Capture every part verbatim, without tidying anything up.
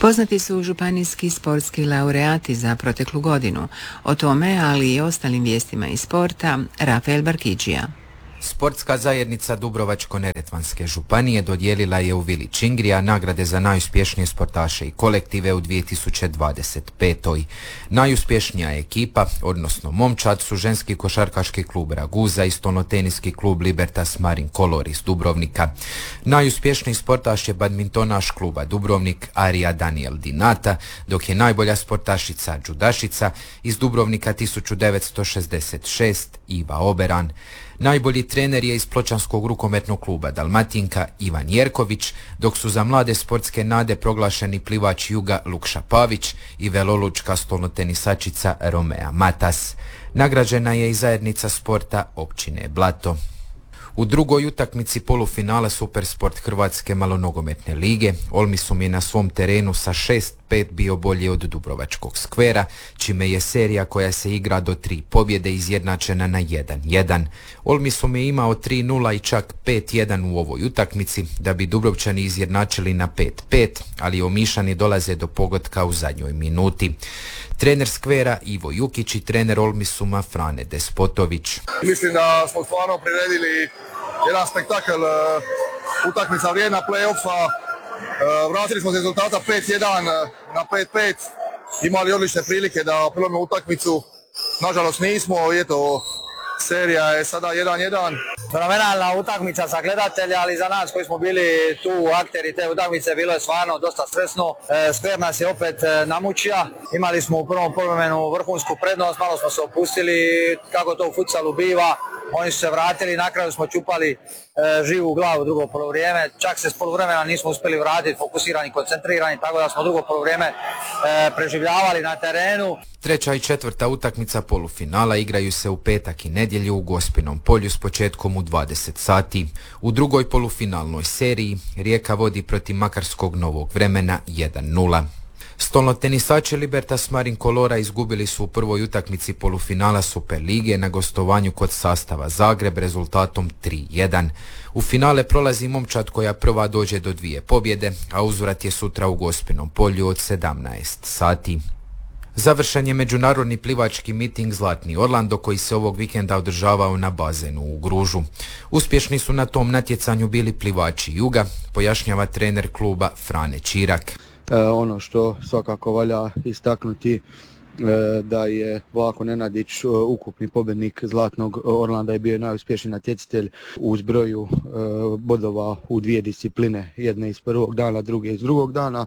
Poznati su županijski sportski laureati za proteklu godinu. O tome, ali i ostalim vijestima iz sporta, Rafael Barkidžija. Sportska zajednica Dubrovačko-neretvanske županije dodijelila je u Vili Čingrija nagrade za najuspješnije sportaše i kolektive u dvije tisuće dvadeset petoj. Najuspješnija ekipa, odnosno momčad, su ženski košarkaški klub Raguza i stolnoteniski klub Libertas Marin Color iz Dubrovnika. Najuspješniji sportaš je badmintonaš kluba Dubrovnik Arija Daniel Dinata, dok je najbolja sportašica džudašica iz Dubrovnika tisuću devetsto šezdeset šest Iva Oberan. Najbolji trener je iz pločanskog rukometnog kluba Dalmatinka Ivan Jerković, dok su za mlade sportske nade proglašeni plivač Juga Lukša Pavić i velolučka stolnotenisačica Romea Matas. Nagrađena je i zajednica sporta općine Blato. U drugoj utakmici polufinala Supersport Hrvatske malonogometne lige Olmisum je na svom terenu sa šest pet bio bolji od Dubrovačkog skvera, čime je serija koja se igra do tri pobjede izjednačena na jedan jedan. Olmisum je imao tri nula i čak pet jedan u ovoj utakmici, da bi Dubrovčani izjednačili na pet pet, ali Omišani dolaze do pogotka u zadnjoj minuti. Trener skvera Ivo Jukić i trener Olmisuma Frane Despotović. Mislim da smo stvarno priredili jedan spektakl, utakmica vrijedna play-offa. Vratili smo se rezultata pet jedan na pet pet. Imali odlične prilike da prelomimo utakmicu. Nažalost nismo, eto, serija je sada jedan jedan. Fenomenalna utakmica za gledatelja, ali za nas koji smo bili tu akteri te utakmice bilo je stvarno dosta stresno. E, Skver nas je opet namučio. Imali smo u prvom poluvremenu vrhunsku prednost, malo smo se opustili kako to u futsalu biva. Oni su se vratili, na kraju smo čupali e, živu glavu drugo poluvrijeme. Čak se s poluvremena nismo uspjeli vratiti, fokusirani, koncentrirani, tako da smo drugo poluvrijeme e, preživljavali na terenu. Treća i četvrta utakmica polufinala igraju se u petak i nedjelju u Gospinom polju s početkom u dvadeset sati. U drugoj polufinalnoj seriji Rijeka vodi protiv Makarskog Novog Vremena jedan nula. Stolnotenisači Libertas Marin Colora izgubili su u prvoj utakmici polufinala Super lige na gostovanju kod Sastava Zagreb rezultatom tri jedan. U finale prolazi momčad koja prva dođe do dvije pobjede, a uzvrat je sutra u Gospinom polju od sedamnaest sati. Završen je međunarodni plivački miting Zlatni Orlando koji se ovog vikenda održavao na bazenu u Gružu. Uspješni su na tom natjecanju bili plivači Juga, pojašnjava trener kluba Frane Čirak. E, ono što svakako valja istaknuti e, da je Vlako Nenadić, ukupni pobjednik Zlatnog Orlanda, je bio najuspješniji natjecatelj u zbroju e, bodova u dvije discipline, jedne iz prvog dana, druge iz drugog dana.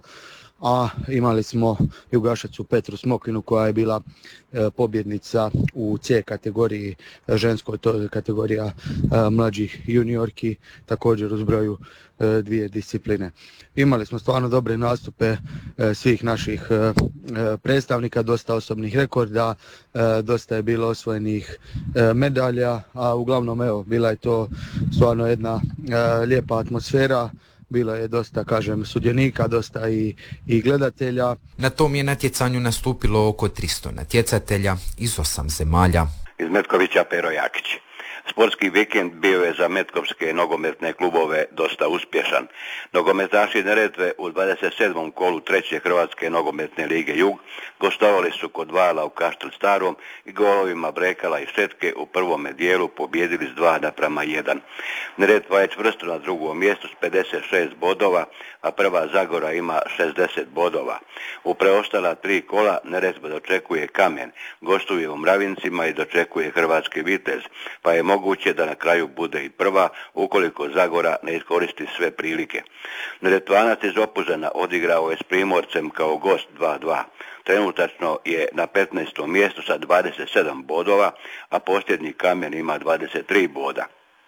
A imali smo Jugašicu Petru Smokinu koja je bila e, pobjednica u C kategoriji ženskoj, to je kategorija e, mlađih juniorki, također u zbroju e, dvije discipline. Imali smo stvarno dobre nastupe e, svih naših e, predstavnika, dosta osobnih rekorda, e, dosta je bilo osvojenih e, medalja, a uglavnom evo, bila je to stvarno jedna e, lijepa atmosfera. Bilo je dosta, kažem, sudionika, dosta i, i gledatelja. Na tom je natjecanju nastupilo oko tristo natjecatelja iz osam zemalja. Iz Metkovića Pero Jakić. Sportski vikend bio je za metkovske nogometne klubove dosta uspješan. Nogometaši Neretve u dvadeset sedmom kolu treće Hrvatske nogometne lige Jug gostovali su kod Vala u Kaštel Starom i golovima Brekala i Šetke u prvome dijelu pobjedili s dva naprama jedan. Neretva je čvrsto na drugom mjestu s pedeset šest bodova, a prva Zagora ima šezdeset bodova. U preostala tri kola Neretva dočekuje Kamen, gostuje u Mravincima i dočekuje Hrvatski Vitez, pa je moguće da na kraju bude i prva ukoliko Zagora ne iskoristi sve prilike. Neretvanac iz Opuzena odigrao je s Primorcem kao gost dva dva. Trenutačno je na petnaestom mjestu sa dvadeset sedam bodova, a posljednji Kamen ima dvadeset tri boda.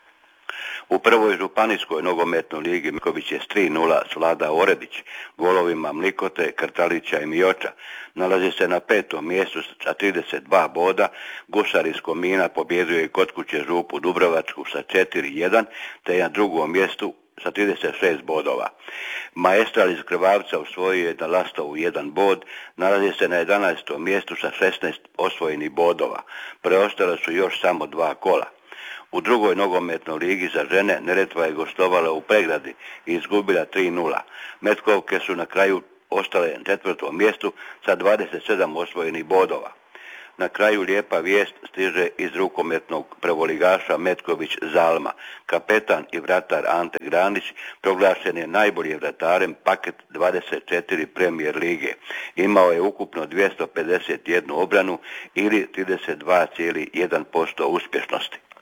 U prvoj županijskoj nogometnoj ligi Miković je s tri nula svladao Oredić, golovima Mlikote, Krtalića i Mioča. Nalazi se na petom mjestu sa trideset dva boda, Gusar iz Komina pobjedio je kod kuće Župu Dubrovačku sa četiri jedan, te je na drugom mjestu sa trideset šest bodova. Maestral iz Krvavca osvojio je na Lastovu jedan bod, nalazi se na jedanaestom mjestu sa šesnaest osvojenih bodova. Preostale su još samo dva kola. U drugoj nogometnoj ligi za žene Neretva je gostovala u Pregradi i izgubila tri nula. Metkovke su na kraju ostale na četvrtom mjestu sa dvadeset sedam osvojenih bodova. Na kraju lijepa vijest stiže iz rukometnog prvoligaša Metković Zalma. Kapetan i vratar Ante Granić proglašen je najboljim vratarem paket dvadeset četiri Premier lige. Imao je ukupno dvjesto pedeset jednu obranu ili trideset dva zarez jedan posto uspješnosti.